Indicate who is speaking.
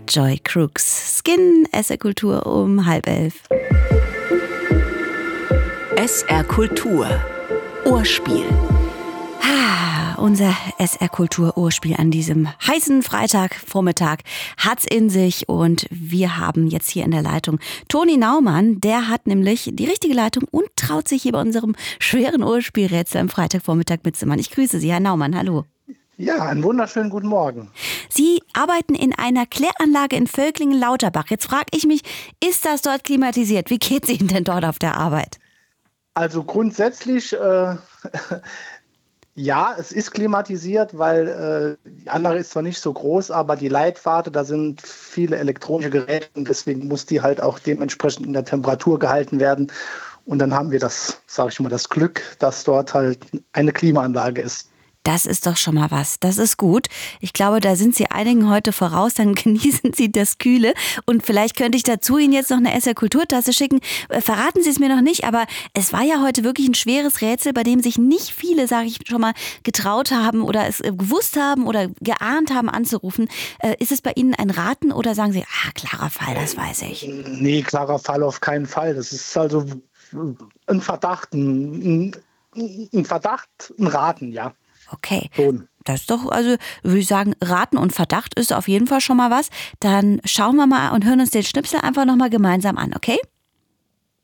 Speaker 1: Joy Crooks. Skin, SR Kultur um 10:30.
Speaker 2: SR Kultur Ohrspiel.
Speaker 1: Unser SR Kultur Ohrspiel an diesem heißen Freitagvormittag hat's in sich und wir haben jetzt hier in der Leitung Toni Naumann, der hat nämlich die richtige Leitung und traut sich hier bei unserem schweren Ohrspielrätsel am Freitagvormittag mitzumachen. Ich grüße Sie, Herr Naumann, hallo.
Speaker 3: Ja, einen wunderschönen guten Morgen.
Speaker 1: Sie arbeiten in einer Kläranlage in Völklingen-Lauterbach. Jetzt frage ich mich, ist das dort klimatisiert? Wie geht's Ihnen denn dort auf der Arbeit?
Speaker 3: Also grundsätzlich, ja, es ist klimatisiert, weil die Anlage ist zwar nicht so groß, aber die Leitwarte, da sind viele elektronische Geräte und deswegen muss die halt auch dementsprechend in der Temperatur gehalten werden. Und dann haben wir das, sage ich mal, das Glück, dass dort halt eine Klimaanlage ist.
Speaker 1: Das ist doch schon mal was. Das ist gut. Ich glaube, da sind Sie einigen heute voraus. Dann genießen Sie das Kühle. Und vielleicht könnte ich dazu Ihnen jetzt noch eine SR Kulturtasse schicken. Verraten Sie es mir noch nicht, aber es war ja heute wirklich ein schweres Rätsel, bei dem sich nicht viele, sage ich schon mal, getraut haben oder es gewusst haben oder geahnt haben anzurufen. Ist es bei Ihnen ein Raten oder sagen Sie, klarer Fall, das weiß ich?
Speaker 3: Nee, klarer Fall auf keinen Fall. Das ist also ein Verdacht, ein Raten, ja.
Speaker 1: Okay,
Speaker 3: Schon.
Speaker 1: das ist doch, also würde ich sagen, Raten und Verdacht ist auf jeden Fall schon mal was. Dann schauen wir mal und hören uns den Schnipsel einfach nochmal gemeinsam an, okay?